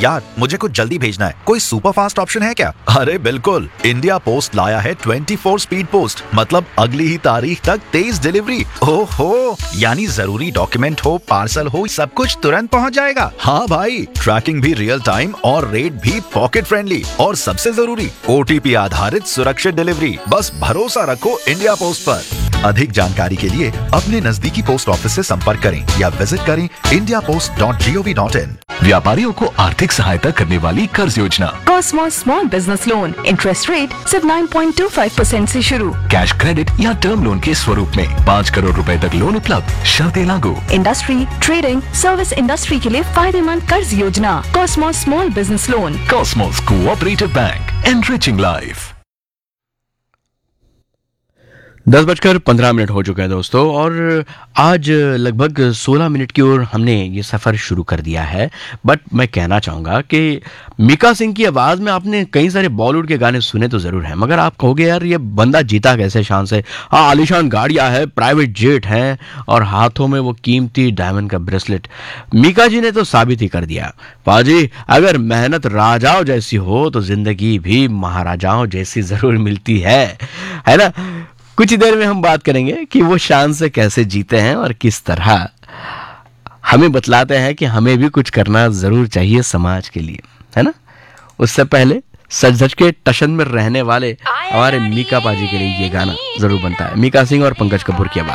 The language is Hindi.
यार मुझे कुछ जल्दी भेजना है, कोई सुपर फास्ट ऑप्शन है क्या? अरे बिल्कुल, इंडिया पोस्ट लाया है 24 स्पीड पोस्ट, मतलब अगली ही तारीख तक तेज डिलीवरी। ओहो, यानी जरूरी डॉक्यूमेंट हो, पार्सल हो, सब कुछ तुरंत पहुंच जाएगा। हाँ भाई, ट्रैकिंग भी रियल टाइम और रेट भी पॉकेट फ्रेंडली, और सबसे जरूरी OTP आधारित सुरक्षित डिलीवरी। बस भरोसा रखो इंडिया पोस्ट पर। अधिक जानकारी के लिए अपने नजदीकी पोस्ट ऑफिस से संपर्क करें या विजिट करें indiapost.gov.in। व्यापारियों को आर्थिक सहायता करने वाली कर्ज योजना Cosmos small business loan, interest rate सिर्फ 9.25% से शुरू। कैश क्रेडिट या टर्म लोन के स्वरूप में 5 करोड़ रुपए तक लोन उपलब्ध, शर्तें लागू। इंडस्ट्री, ट्रेडिंग, सर्विस इंडस्ट्री के लिए फायदेमंद कर्ज योजना Cosmos small business loan. Cosmos cooperative bank, enriching life. 10:15 हो चुका है दोस्तों, और आज लगभग 16 मिनट की ओर हमने ये सफ़र शुरू कर दिया है। बट मैं कहना चाहूँगा कि मीका सिंह की आवाज़ में आपने कई सारे बॉलीवुड के गाने सुने तो ज़रूर हैं, मगर आप कहोगे यार ये बंदा जीता कैसे शान से। हाँ, आलीशान गाड़ियाँ है, प्राइवेट जेट हैं और हाथों में वो कीमती डायमंड का ब्रेसलेट। मीका जी ने तो साबित ही कर दिया, पाजी अगर मेहनत राजाओं जैसी हो तो जिंदगी भी महाराजाओं जैसी ज़रूर मिलती है ना। कुछ ही देर में हम बात करेंगे कि वो शान से कैसे जीते हैं और किस तरह हमें बतलाते हैं कि हमें भी कुछ करना जरूर चाहिए समाज के लिए, है ना। उससे पहले सच धज के टशन में रहने वाले हमारे मीका पाजी के लिए ये गाना जरूर बनता है। मीका सिंह और पंकज कपूर की आवाज।